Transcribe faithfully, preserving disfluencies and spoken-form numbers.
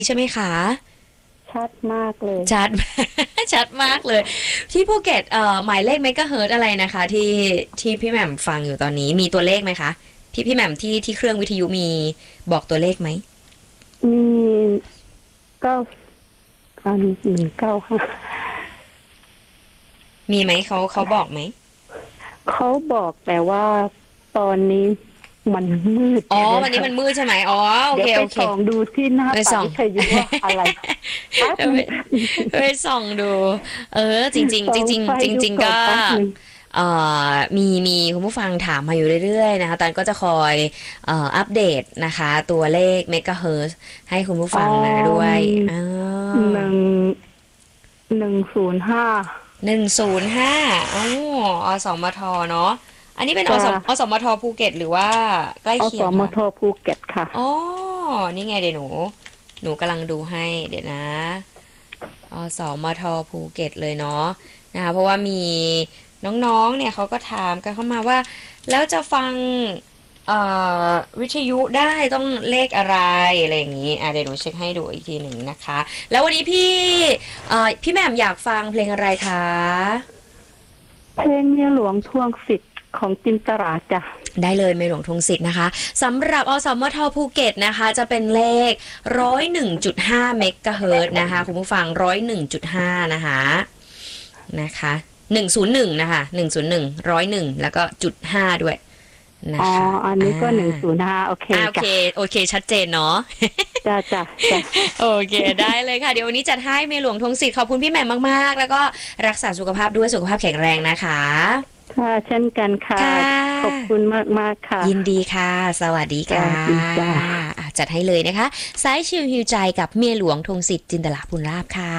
ใช่ไหมคะชัดมากเลยชัด ชัดมากเลยที่ภูเก็ตเอ่อหมายเลขเมกะเฮิรตซ์อะไรนะคะที่ที่พี่แหม่มฟังอยู่ตอนนี้มีตัวเลขไหมคะพี่พี่แหม่มที่ที่เครื่องวิทยุมีบอกตัวเลขไหมมีเก้าอันหนึ่งเก้าห้ามีไหมเขาเขาบอกไหมเขาบอกแต่ว่าตอนนี้มันมืดอ๋อเลยค่ะวันนี้มันมืดใช่ไหมอ๋อโอเดี๋ยวไปเคโอเคส่องดูที่หน้าปัดไปส่องวิทยุว่าอะไรแป๊บเดี๋ยวไปนึงไปส่องดูเออจริงๆจส่องไฟริงๆจดูริงๆก็ก่อนแป๊บนึงเอ่อมีมีคุณผู้ฟังถามมาอยู่เรื่อยๆนะคะตอนก็จะคอยเอ่ออัปเดตนะคะตัวเลขเมกะเฮิรตซ์ให้คุณผู้อ๋อฟังนะด้วยอ่าหนึ่งหนึ่งศูนย์ห้าหนึ่งศูนย์ห้าอ๋ออสมทเนาะอันนี้เป็นอจะสมอสมทภูเก็ตหรือว่าใกล้อสเคียงคะมทภูเก็ตค่ะอ๋อนี่ไงเดี๋ยวหนูหนูกำลังดูให้เดี๋ยวนะอสมทภูเก็ตเลยเนาะนะคะเพราะว่ามีน้องๆเนี่ยเขาก็ถามกันเข้ามาว่าแล้วจะฟัง เอ่อวิทยุได้ต้องเลขอะไรอะไรอย่างนี้อ่ะเดี๋ยวหนูเช็คให้ดูอีกทีหนึ่งนะคะแล้ววันนี้พี่เอ่อพี่แหม่มอยากฟังเพลงอะไรคะเพลงเมียหลวงทวงสิทธิ์ของจินตราจ้ะได้เลยไม่หลวงทงสิทธิ์นะคะสำหรับอสมทภูเก็ตนะคะจะเป็นเลขร้อยหนึ่งจุดห้าเมกะเฮิรตซ์นะคะคุณผู้ฟังร้อยหนึ่งจุดห้านะคะนะคะหนึ่งศูนย์หนึ่งนะคะหนึ่งศูนย์หนึ่งร้อยหนึ่งแล้วก็จุดห้าด้วยนะอ๋อคะอันนี้อ่าก็หนึ่งศูนย์ห้าโอเคอ่าโอจ้ะเคโอเคชัดเจนเนาะจ้ะจ้ะจ้ะโอเคได้เลยค่ะเดี๋ยววันนี้จัดให้เมียหลวงทงสิทธิ์ขอบคุณพี่แหม่มมากๆแล้วก็รักษาสุขภาพด้วยสุขภาพแข็งแรงนะคะค่ะเช่นกันค่ะค่ขอบะคุณมากมากค่ะยินดีค่ะสวัสดีจ้าค่ะดีจ้าอ่ะจัดให้เลยนะคะสายชิวฮิวใจกับเมียหลวงทงสิทธิ์จินตลาภูลาภค่ะ